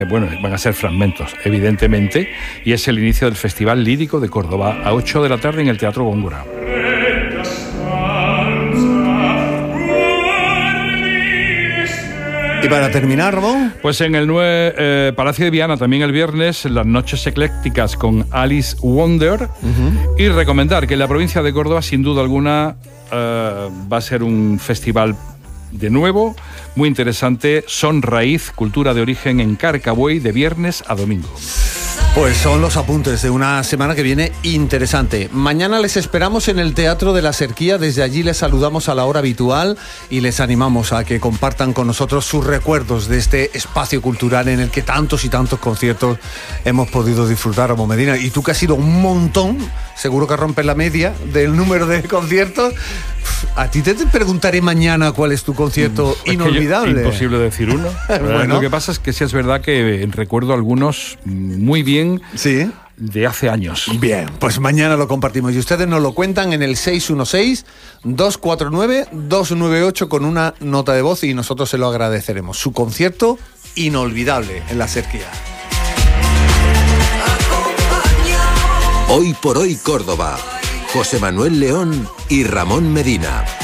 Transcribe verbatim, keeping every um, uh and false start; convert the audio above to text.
Bueno, van a ser fragmentos, evidentemente, y es el inicio del Festival Lírico de Córdoba a ocho de la tarde en el Teatro Góngora. Y para terminar, Ramón, pues en el nueve, eh, Palacio de Viana también el viernes, las noches eclécticas con Alice Wonder. Uh-huh. Y recomendar que en la provincia de Córdoba, sin duda alguna, eh, va a ser un festival de nuevo, muy interesante. Son Raíz, cultura de origen en Carcabuey, de viernes a domingo. Pues son los apuntes de una semana que viene interesante. Mañana les esperamos en el Teatro de la Serquía. Desde allí les saludamos a la hora habitual y les animamos a que compartan con nosotros sus recuerdos de este espacio cultural en el que tantos y tantos conciertos hemos podido disfrutar, Ramón Medina. Y tú, que has ido un montón, seguro que rompes la media del número de conciertos. A ti te preguntaré mañana cuál es tu concierto es inolvidable. Yo, imposible decir uno. Bueno. Lo que pasa es que sí es verdad que recuerdo algunos muy bien. Sí. De hace años. Bien, pues mañana lo compartimos y ustedes nos lo cuentan en el seis uno seis, dos cuatro nueve, dos nueve ocho con una nota de voz y nosotros se lo agradeceremos. Su concierto inolvidable en la Serquía. Hoy por hoy Córdoba. José Manuel León y Ramón Medina.